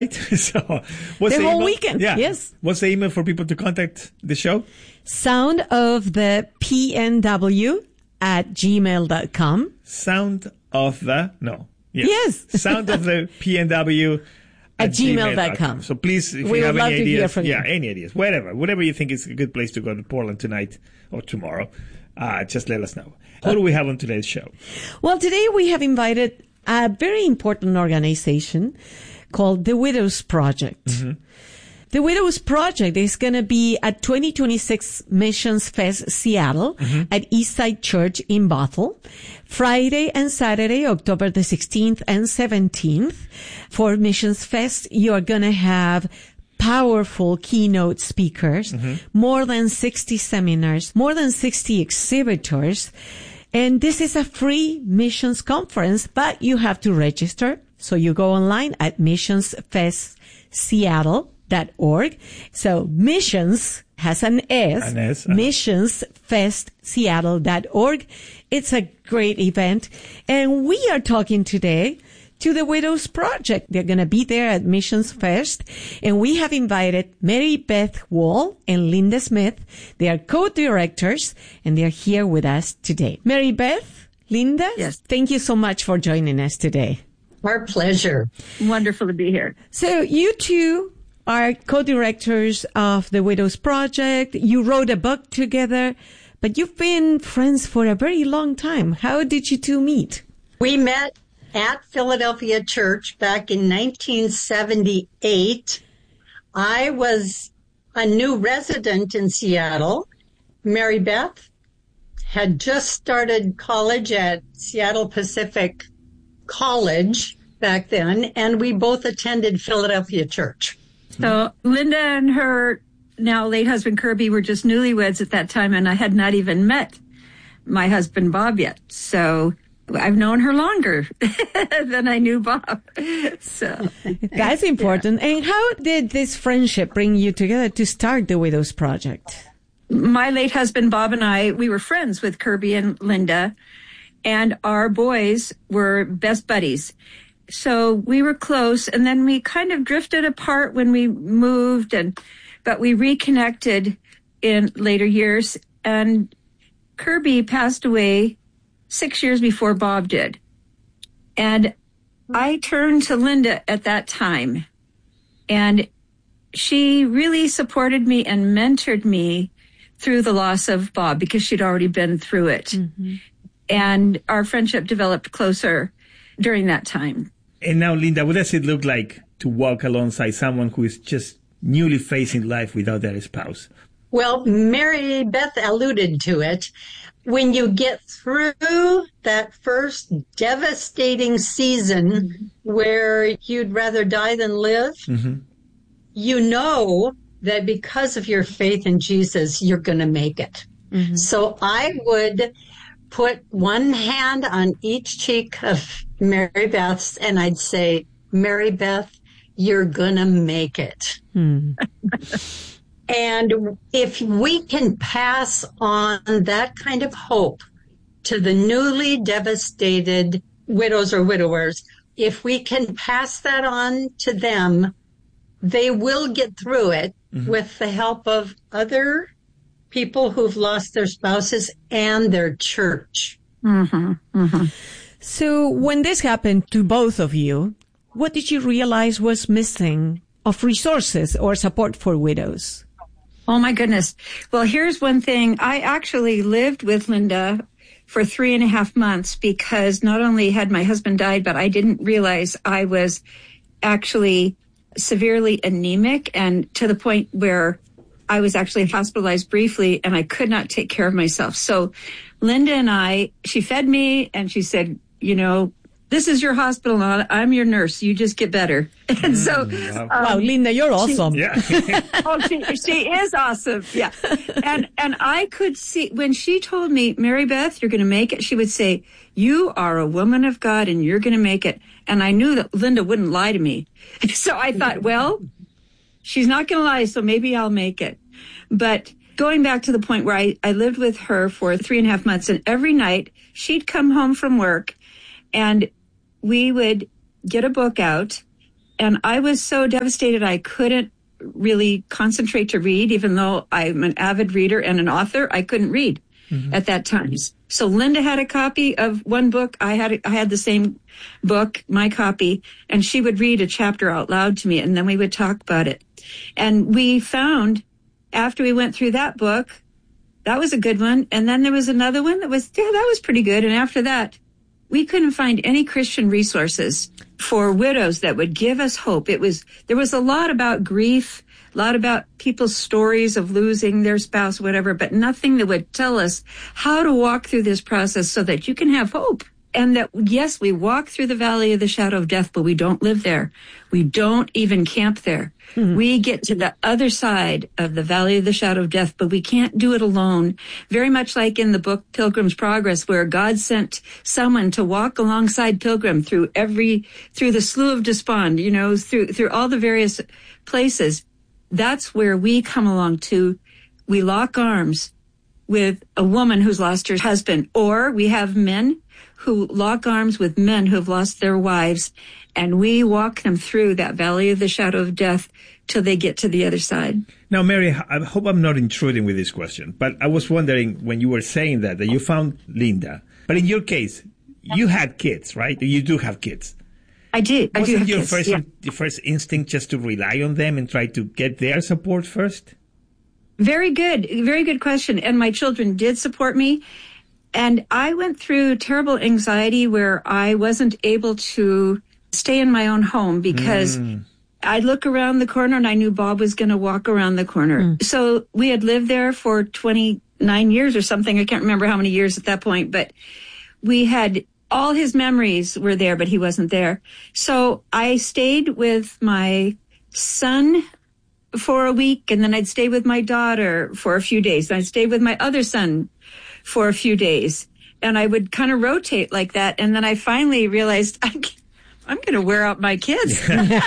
So, what's the whole email? weekend, Yeah. yes. What's the email for people to contact the show? soundofthepnw@gmail.com. Sound of the, no. Yes. Sound of the PNW at gmail.com. So please, if we you have would love any to hear ideas, from you. any ideas, whatever you think is a good place to go to Portland tonight or tomorrow, just let us know. What do we have on today's show? Well, today we have invited a very important organization called the Widows Project. Mm-hmm. The Widows Project is going to be at 2026 Missions Fest Seattle at Eastside Church in Bothell, Friday and Saturday, October the 16th and 17th. For Missions Fest, you are going to have powerful keynote speakers, more than 60 seminars, more than 60 exhibitors. And this is a free missions conference, but you have to register. So you go online at missionsfestseattle.org. So missions has an S, missionsfestseattle.org. It's a great event. And we are talking today to the Widows Project. They're going to be there at Missions Fest. And we have invited Mary Beth Wall and Linda Smith. They are co-directors, and they're here with us today. Mary Beth, Linda, yes. Thank you so much for joining us today. Our pleasure. Wonderful to be here. So you two are co-directors of the Widows Project. You wrote a book together, but you've been friends for a very long time. How did you two meet? We met at Philadelphia Church back in 1978. I was a new resident in Seattle. Mary Beth had just started college at Seattle Pacific College back then, and we both attended Philadelphia Church. So Linda and her now late husband Kirby were just newlyweds at that time, and I had not even met my husband Bob yet. So I've known her longer than I knew Bob. So that's important. Yeah. And how did this friendship bring you together to start the Widows Project? My late husband Bob and I, we were friends with Kirby and Linda, and our boys were best buddies. So we were close, and then we kind of drifted apart when we moved, but we reconnected in later years. And Kirby passed away 6 years before Bob did. And I turned to Linda at that time, and she really supported me and mentored me through the loss of Bob because she'd already been through it. Mm-hmm. And our friendship developed closer during that time. And now, Linda, what does it look like to walk alongside someone who is just newly facing life without their spouse? Well, Mary Beth alluded to it. When you get through that first devastating season where you'd rather die than live, you know that because of your faith in Jesus, you're going to make it. Mm-hmm. So I would put one hand on each cheek of Mary Beth's, and I'd say, Mary Beth, you're going to make it. And if we can pass on that kind of hope to the newly devastated widows or widowers, if we can pass that on to them, they will get through it with the help of other people who've lost their spouses and their church. So when this happened to both of you, what did you realize was missing of resources or support for widows? Oh, my goodness. Well, here's one thing. I actually lived with Linda for 3.5 months because not only had my husband died, but I didn't realize I was actually severely anemic, and to the point where I was actually hospitalized briefly and I could not take care of myself. So Linda and she fed me and she said, you know, this is your hospital now. I'm your nurse. You just get better. And so, wow, Linda, you're awesome. Yeah. She is awesome. Yeah. And I could see when she told me, Mary Beth, you're going to make it. She would say, you are a woman of God and you're going to make it. And I knew that Linda wouldn't lie to me. So I thought, well, she's not going to lie, so maybe I'll make it. But going back to the point where I lived with her for 3.5 months, and every night she'd come home from work and we would get a book out And I was so devastated I couldn't really concentrate to read, even though I'm an avid reader and an author. I couldn't read at that time. So Linda had a copy of one book. I had the same book, my copy, and she would read a chapter out loud to me, and then we would talk about it. And we found, after we went through that book, that was a good one. And then there was another one that was pretty good. And after that, we couldn't find any Christian resources for widows that would give us hope. There was a lot about grief, a lot about people's stories of losing their spouse, whatever, but nothing that would tell us how to walk through this process so that you can have hope. And that, yes, we walk through the valley of the shadow of death, but we don't live there. We don't even camp there. Mm-hmm. We get to the other side of the valley of the shadow of death, but we can't do it alone. Very much like in the book Pilgrim's Progress, where God sent someone to walk alongside Pilgrim through the Slough of Despond, through all the various places. That's where we come along to. We lock arms with a woman who's lost her husband, or we have men who lock arms with men who have lost their wives, and we walk them through that valley of the shadow of death till they get to the other side. Now, Mary, I hope I'm not intruding with this question, but I was wondering when you were saying that you found Linda, but in your case, you had kids, right? You do have kids. I did. I do have kids. Wasn't your first instinct just to rely on them and try to get their support first? Very good question. And my children did support me. And I went through terrible anxiety where I wasn't able to stay in my own home because I'd look around the corner and I knew Bob was going to walk around the corner. So we had lived there for 29 years or something. I can't remember how many years at that point, but we had all his memories were there, but he wasn't there. So I stayed with my son for a week, and then I'd stay with my daughter for a few days. I'd stay with my other son for a few days, and I would kind of rotate like that. And then I finally realized I'm going to wear out my kids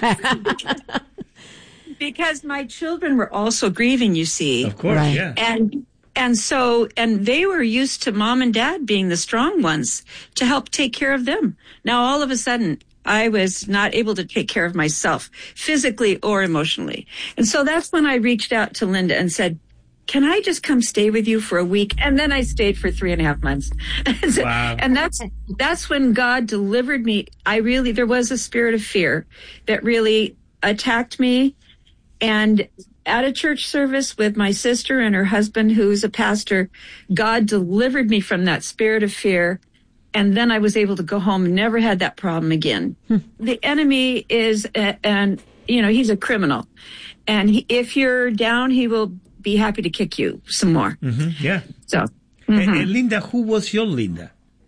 because my children were also grieving, you see. Of course, right. Yeah. And they were used to mom and dad being the strong ones to help take care of them. Now, all of a sudden, I was not able to take care of myself physically or emotionally. And so that's when I reached out to Linda and said, can I just come stay with you for a week? And then I stayed for 3.5 months. Wow. And that's when God delivered me. There was a spirit of fear that really attacked me. And at a church service with my sister and her husband, who's a pastor, God delivered me from that spirit of fear. And then I was able to go home and never had that problem again. The enemy is, he's a criminal. And if you're down, he will be happy to kick you some more. Mm-hmm, yeah. So, and Linda, who was your Linda?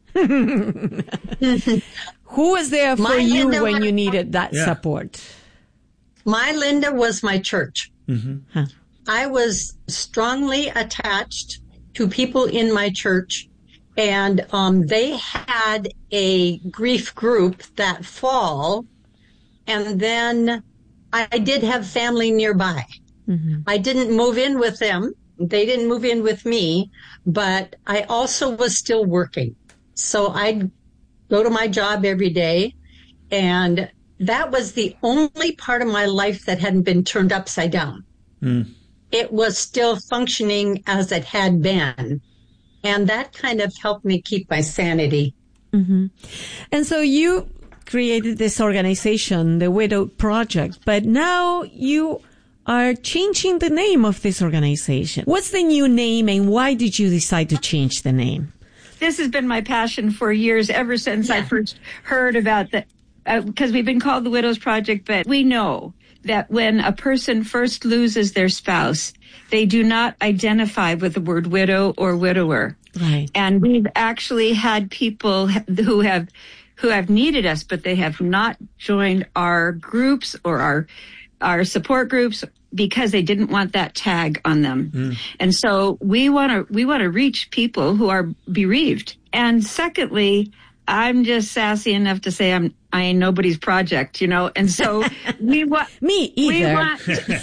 Who was there for you Linda when you needed that support? My Linda was my church. Mm-hmm. Huh. I was strongly attached to people in my church, and they had a grief group that fall, and then I did have family nearby. Mm-hmm. I didn't move in with them. They didn't move in with me, but I also was still working. So I'd go to my job every day, and that was the only part of my life that hadn't been turned upside down. Mm. It was still functioning as it had been. And that kind of helped me keep my sanity. Mm-hmm. And so you created this organization, the Widow Project, but now you are changing the name of this organization. What's the new name, and why did you decide to change the name? This has been my passion for years, ever since I first heard about that, because we've been called the Widows Project, but we know that when a person first loses their spouse, they do not identify with the word widow or widower. Right. And we've actually had people who have needed us, but they have not joined our groups or our support groups because they didn't want that tag on them. Mm. And so we want to reach people who are bereaved. And secondly, I'm just sassy enough to say I ain't nobody's project, and so we want me either.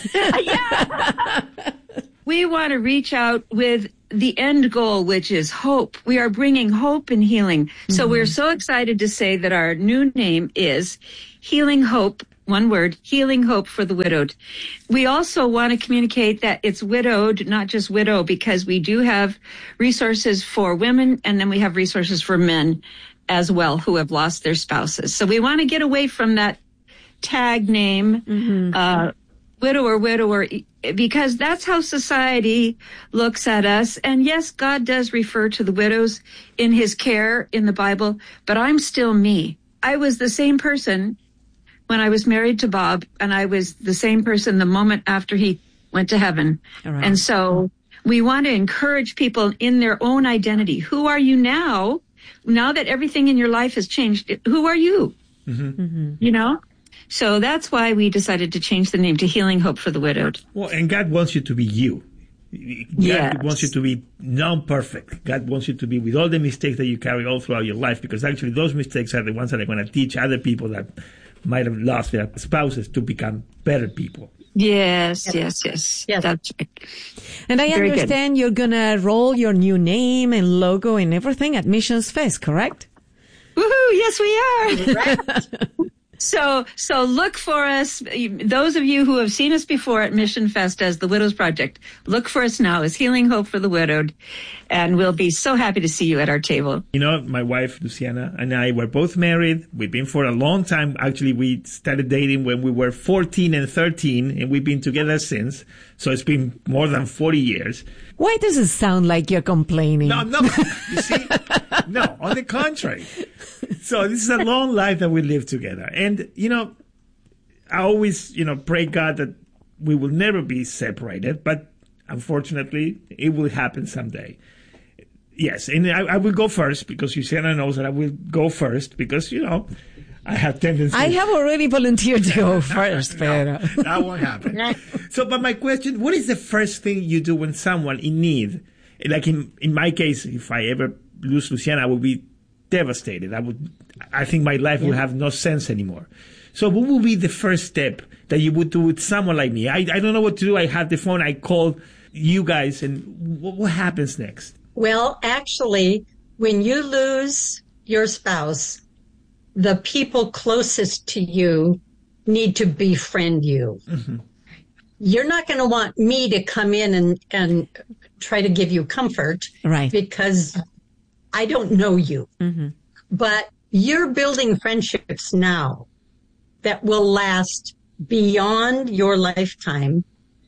We want to reach out with the end goal, which is hope. We are bringing hope and healing. Mm-hmm. So we're so excited to say that our new name is Healing Hope one word, Healing Hope for the Widowed. We also want to communicate that it's widowed, not just widow, because we do have resources for women, and then we have resources for men as well who have lost their spouses. So we want to get away from that tag name, widower, because that's how society looks at us. And yes, God does refer to the widows in his care in the Bible, but I'm still me. I was the same person when I was married to Bob, and I was the same person the moment after he went to heaven. Right. And so we want to encourage people in their own identity. Who are you now? Now that everything in your life has changed, who are you? You know? So that's why we decided to change the name to Healing Hope for the Widowed. Well, and God wants you to be you. God wants you to be non-perfect. God wants you to be with all the mistakes that you carry all throughout your life, because actually those mistakes are the ones that are going to teach other people that might have lost their spouses to become better people. Yes. That's right. And I understand you're going to roll your new name and logo and everything at Missions Fest, correct? Woohoo! Yes, we are. Right. So look for us. Those of you who have seen us before at Mission Fest as the Widows Project, look for us now as Healing Hope for the Widowed, and we'll be so happy to see you at our table. You know, my wife, Luciana, and I were both married. We've been for a long time. Actually, we started dating when we were 14 and 13, and we've been together since. So it's been more than 40 years. Why does it sound like you're complaining? No, you see? No, on the contrary. So this is a long life that we live together. And, you know, I always, pray God that we will never be separated. But unfortunately, it will happen someday. Yes, and I will go first because Luciana knows that I will go first because, I have tendencies. I have already volunteered to go first, Pedro. No, that won't happen. So, but my question, what is the first thing you do when someone in need, like in my case, if I ever lose Luciana, I would be devastated. I think my life will have no sense anymore. So what would be the first step that you would do with someone like me? I don't know what to do. I have the phone. I call you guys, and what happens next? Well, actually, when you lose your spouse, the people closest to you need to befriend you. Mm-hmm. You're not going to want me to come in and try to give you comfort, right? Because I don't know you. Mm-hmm. But you're building friendships now that will last beyond your lifetime.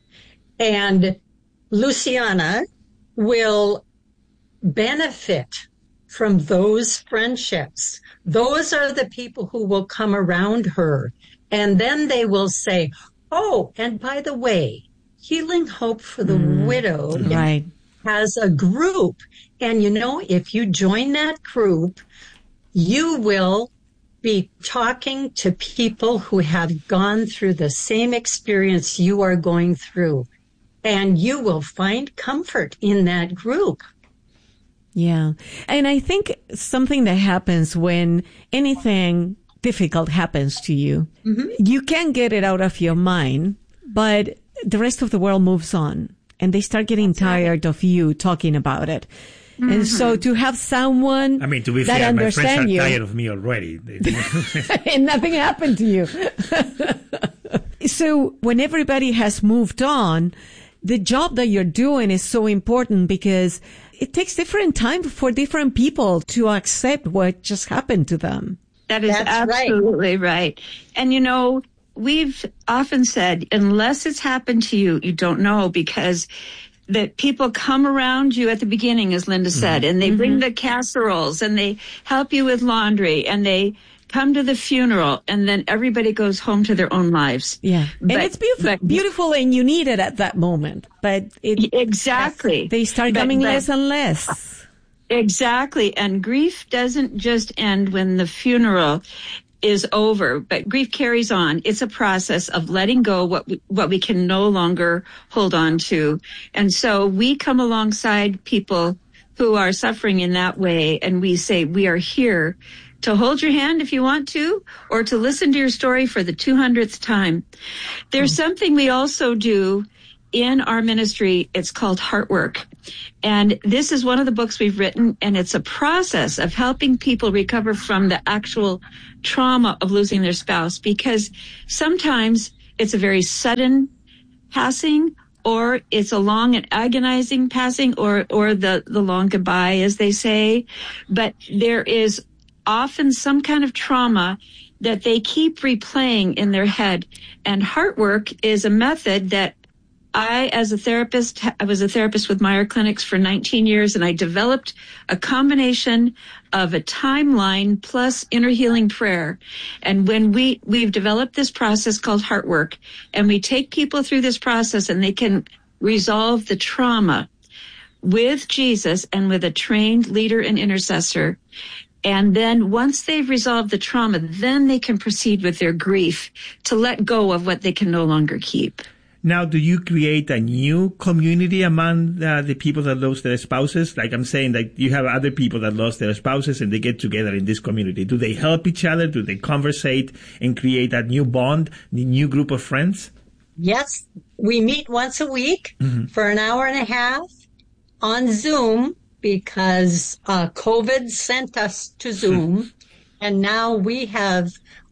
And Luciana will benefit from those friendships. Those are the people who will come around her. And then they will say, oh, and by the way, Healing Hope for the Widow has a group. And if you join that group, you will be talking to people who have gone through the same experience you are going through. And you will find comfort in that group. Yeah. And I think something that happens when anything difficult happens to you, you can get it out of your mind, but the rest of the world moves on and they start getting tired of you talking about it. Mm-hmm. And so to have someone to be that fair, my friends are you, tired of me already. and nothing happened to you. So when everybody has moved on, the job that you're doing is so important because it takes different time for different people to accept what just happened to them. That's absolutely right. And we've often said, unless it's happened to you, you don't know, because that people come around you at the beginning, as Linda said, and they bring the casseroles and they help you with laundry and they come to the funeral, and then everybody goes home to their own lives. Yeah. And it's beautiful and you need it at that moment. But exactly. They start coming less and less. Exactly. And grief doesn't just end when the funeral is over, but grief carries on. It's a process of letting go what we can no longer hold on to. And so we come alongside people who are suffering in that way, and we say, we are here to hold your hand if you want to, or to listen to your story for the 200th time. There's something we also do in our ministry, it's called Heartwork. And this is one of the books we've written, and it's a process of helping people recover from the actual trauma of losing their spouse, because sometimes it's a very sudden passing, or it's a long and agonizing passing, or the long goodbye, as they say. But there is often some kind of trauma that they keep replaying in their head. And Heartwork is a method that I was a therapist with Meyer Clinics for 19 years, and I developed a combination of a timeline plus inner healing prayer. And when we've developed this process called Heartwork, and we take people through this process, and they can resolve the trauma with Jesus and with a trained leader and intercessor. And then once they've resolved the trauma, then they can proceed with their grief to let go of what they can no longer keep. Now, do you create a new community among the people that lost their spouses? Like I'm saying, like you have other people that lost their spouses and they get together in this community. Do they help each other? Do they conversate and create a new bond, a new group of friends? Yes, we meet once a week for an hour and a half on Zoom, because COVID sent us to Zoom. And now we have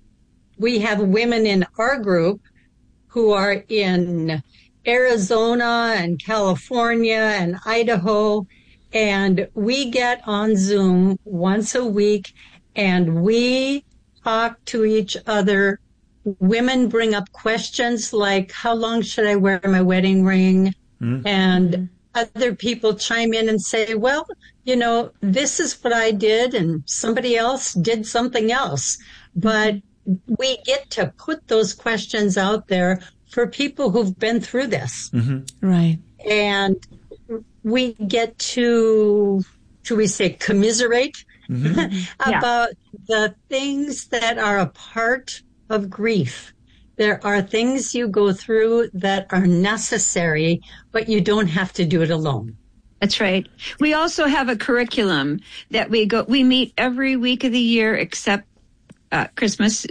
women in our group who are in Arizona and California and Idaho. And we get on Zoom once a week and we talk to each other. Women bring up questions like, how long should I wear my wedding ring? And other people chime in and say, well, you know, this is what I did and somebody else did something else. But we get to put those questions out there for people who've been through this. Right. And we get to, should we say, commiserate about the things that are a part of grief. There are things you go through that are necessary, but you don't have to do it alone. That's right. We also have a curriculum that we meet every week of the year except Christmas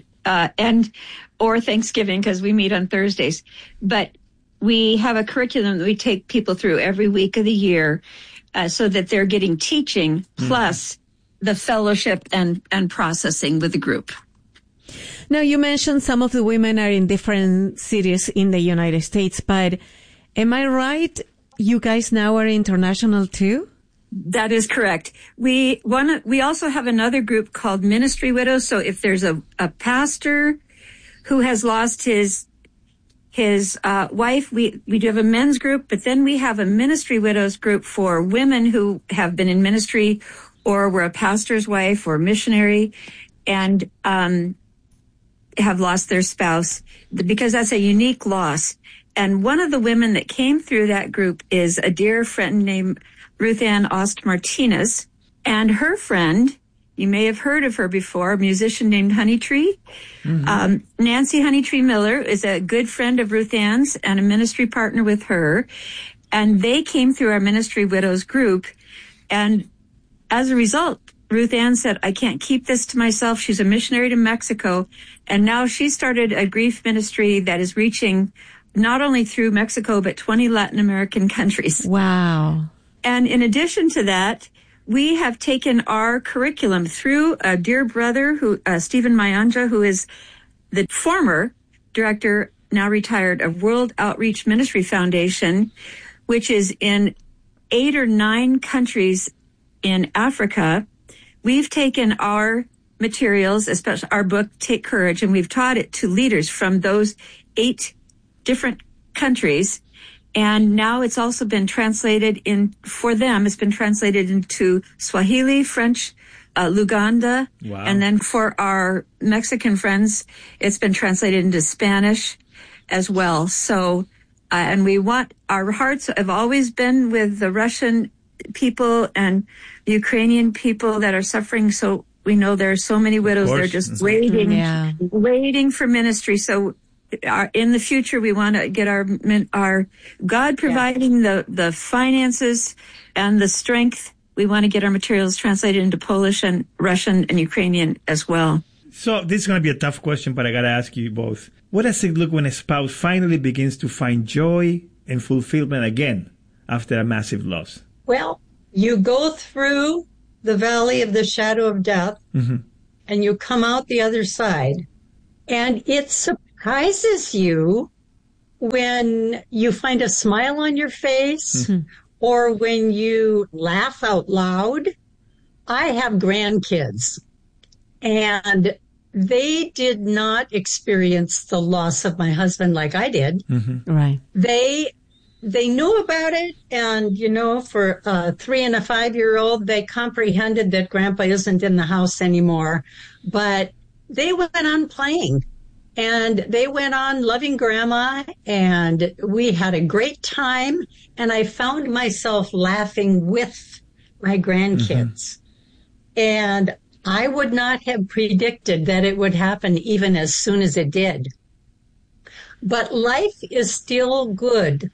or Thanksgiving, because we meet on Thursdays. But we have a curriculum that we take people through every week of the year so that they're getting teaching plus the fellowship and processing with the group. Now, you mentioned some of the women are in different cities in the United States, but am I right? You guys now are international too? That is correct. We also have another group called Ministry Widows. So if there's a pastor who has lost his wife, we do have a men's group, but then we have a Ministry Widows group for women who have been in ministry or were a pastor's wife or missionary and have lost their spouse, because that's a unique loss. And one of the women that came through that group is a dear friend named Ruth Ann Ost Martinez, and her friend, you may have heard of her before, a musician named Honeytree. Nancy Honeytree Miller is a good friend of Ruth Ann's and a ministry partner with her. And they came through our Ministry Widows group. And as a result, Ruth Ann said, I can't keep this to myself. She's a missionary to Mexico. And now she started a grief ministry that is reaching not only through Mexico, but 20 Latin American countries. Wow. And in addition to that, we have taken our curriculum through a dear brother, Stephen Mayanja, who is the former director, now retired, of World Outreach Ministry Foundation, which is in 8 or 9 countries in Africa. We've taken our materials, especially our book, Take Courage, and we've taught it to leaders from those 8 different countries. And now it's also been translated it's been translated into Swahili, French, Luganda. Wow. And then for our Mexican friends, it's been translated into Spanish as well. So, and our hearts have always been with the Russian people and the Ukrainian people that are suffering. So we know there are so many widows. They're just waiting for ministry. So in the future, we want to get our God providing the finances and the strength. We want to get our materials translated into Polish and Russian and Ukrainian as well. So this is going to be a tough question, but I got to ask you both. What does it look when a spouse finally begins to find joy and fulfillment again after a massive loss? Well, you go through the valley of the shadow of death, and you come out the other side. And it surprises you when you find a smile on your face or when you laugh out loud. I have grandkids, and they did not experience the loss of my husband like I did. Right. They knew about it, and, for a 3 and a 5-year-old, they comprehended that Grandpa isn't in the house anymore. But they went on playing, and they went on loving Grandma, and we had a great time, and I found myself laughing with my grandkids. And I would not have predicted that it would happen even as soon as it did. But life is still good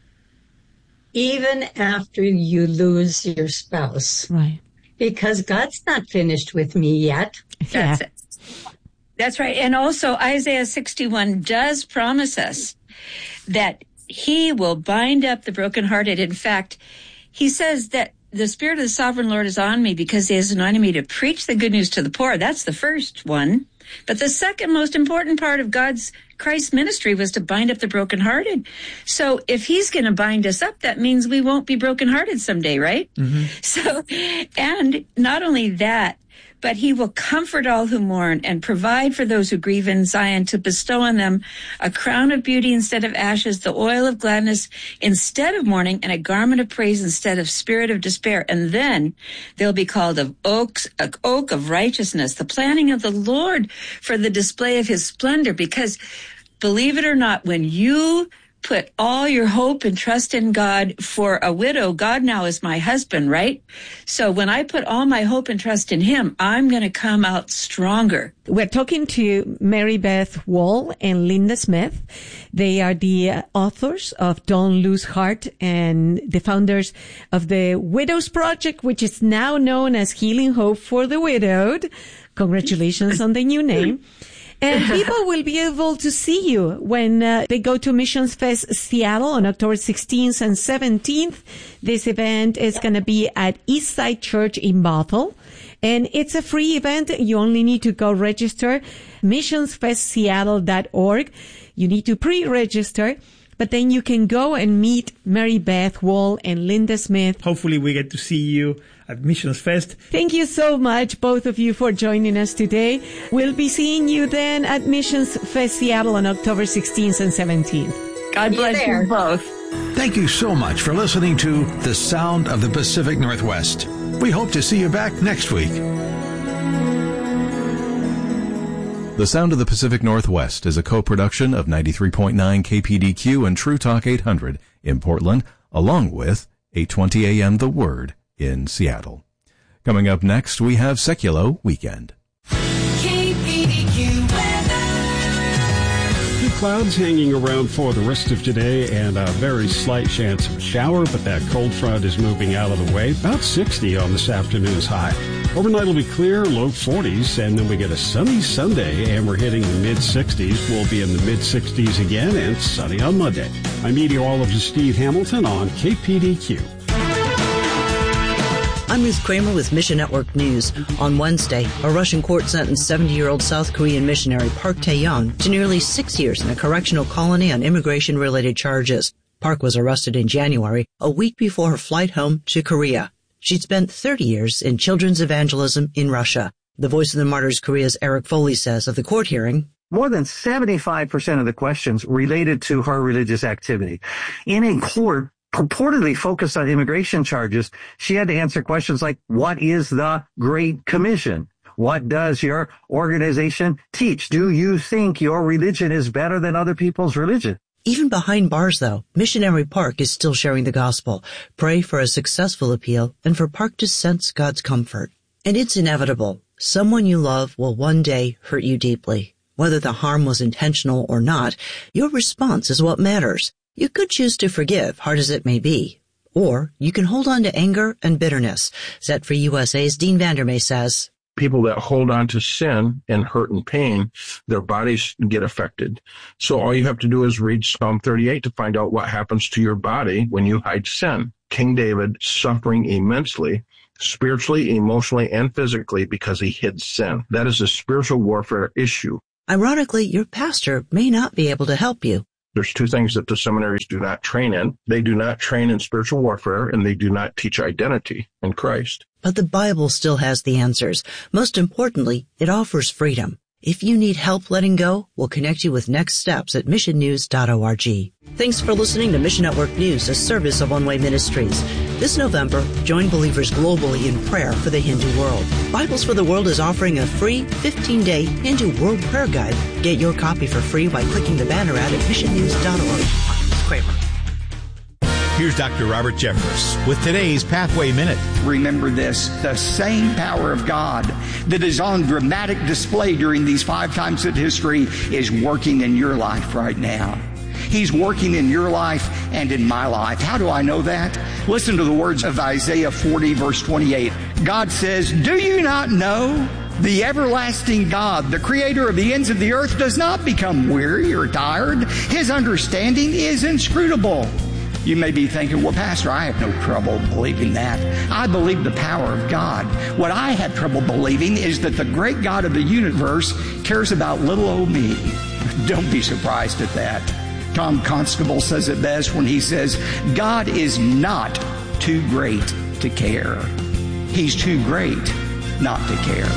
even after you lose your spouse. Right. Because God's not finished with me yet. Yeah. That's right. And also Isaiah 61 does promise us that he will bind up the brokenhearted. In fact, he says that the Spirit of the Sovereign Lord is on me because he has anointed me to preach the good news to the poor. That's the first one. But the second most important part of Christ's ministry was to bind up the brokenhearted. So if he's going to bind us up, that means we won't be brokenhearted someday, right? So, and not only that, but he will comfort all who mourn and provide for those who grieve in Zion, to bestow on them a crown of beauty instead of ashes, the oil of gladness instead of mourning, and a garment of praise instead of spirit of despair. And then they'll be called an oak of righteousness, the planting of the Lord for the display of his splendor. Because, believe it or not, when you put all your hope and trust in God for a widow, God now is my husband, right? So when I put all my hope and trust in him, I'm going to come out stronger. We're talking to Mary Beth Wall and Linda Smith. They are the authors of Don't Lose Heart and the founders of the Widows Project, which is now known as Healing Hope for the Widowed. Congratulations on the new name. And people will be able to see you when they go to Missions Fest Seattle on October 16th and 17th. This event is going to be at Eastside Church in Bothell. And it's a free event. You only need to go register, missionsfestseattle.org. You need to pre-register, but then you can go and meet Mary Beth Wall and Linda Smith. Hopefully we get to see you at Missions Fest. Thank you so much, both of you, for joining us today. We'll be seeing you then at Missions Fest Seattle on October 16th and 17th. God bless you both. Thank you so much for listening to The Sound of the Pacific Northwest. We hope to see you back next week. The Sound of the Pacific Northwest is a co-production of 93.9 KPDQ and True Talk 800 in Portland, along with 820 AM The Word in Seattle. Coming up next, we have Seculo Weekend. KPDQ weather. Few clouds hanging around for the rest of today and a very slight chance of a shower, but that cold front is moving out of the way. About 60 on this afternoon's high. Overnight will be clear, low 40s, and then we get a sunny Sunday, and we're hitting the mid-60s. We'll be in the mid-60s again, and sunny on Monday. I'm meteorologist Steve Hamilton on KPDQ. I'm Ruth Kramer with Mission Network News. On Wednesday, a Russian court sentenced 70-year-old South Korean missionary Park Tae-young to nearly 6 years in a correctional colony on immigration-related charges. Park was arrested in January, a week before her flight home to Korea. She'd spent 30 years in children's evangelism in Russia. The Voice of the Martyrs Korea's Eric Foley says of the court hearing, more than 75% of the questions related to her religious activity. In a court purportedly focused on immigration charges, she had to answer questions like, what is the Great Commission? What does your organization teach? Do you think your religion is better than other people's religion? Even behind bars, though, Missionary Park is still sharing the gospel. Pray for a successful appeal and for Park to sense God's comfort. And it's inevitable. Someone you love will one day hurt you deeply. Whether the harm was intentional or not, your response is what matters. You could choose to forgive, hard as it may be. Or you can hold on to anger and bitterness. Set Free USA's Dean Vandermeer says, people that hold on to sin and hurt and pain, their bodies get affected. So all you have to do is read Psalm 38 to find out what happens to your body when you hide sin. King David suffering immensely, spiritually, emotionally, and physically because he hid sin. That is a spiritual warfare issue. Ironically, your pastor may not be able to help you. There's two things that the seminaries do not train in. They do not train in spiritual warfare, and they do not teach identity in Christ. But the Bible still has the answers. Most importantly, it offers freedom. If you need help letting go, we'll connect you with Next Steps at missionnews.org. Thanks for listening to Mission Network News, a service of One Way Ministries. This November, join believers globally in prayer for the Hindu world. Bibles for the World is offering a free 15-day Hindu World Prayer Guide. Get your copy for free by clicking the banner ad at missionnews.org. Kramer. Here's Dr. Robert Jeffress with today's Pathway Minute. Remember this, the same power of God that is on dramatic display during these 5 times in history is working in your life right now. He's working in your life and in my life. How do I know that? Listen to the words of Isaiah 40, verse 28. God says, "Do you not know? The everlasting God, the creator of the ends of the earth, does not become weary or tired. His understanding is inscrutable." You may be thinking, well, Pastor, I have no trouble believing that. I believe the power of God. What I have trouble believing is that the great God of the universe cares about little old me. Don't be surprised at that. Tom Constable says it best when he says, God is not too great to care. He's too great not to care.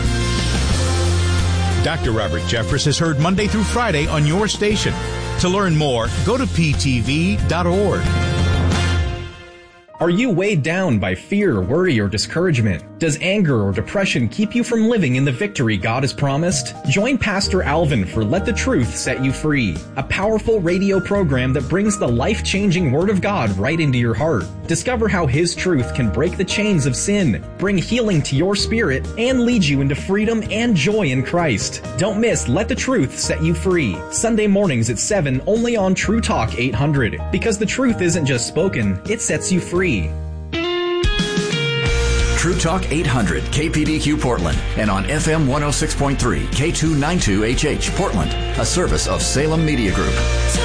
Dr. Robert Jeffress is heard Monday through Friday on your station. To learn more, go to ptv.org. Are you weighed down by fear, worry, or discouragement? Does anger or depression keep you from living in the victory God has promised? Join Pastor Alvin for Let the Truth Set You Free, a powerful radio program that brings the life-changing Word of God right into your heart. Discover how His truth can break the chains of sin, bring healing to your spirit, and lead you into freedom and joy in Christ. Don't miss Let the Truth Set You Free, Sunday mornings at 7 only on True Talk 800. Because the truth isn't just spoken, it sets you free. True Talk 800 KPDQ Portland and on FM 106.3 K292HH Portland, a service of Salem Media Group.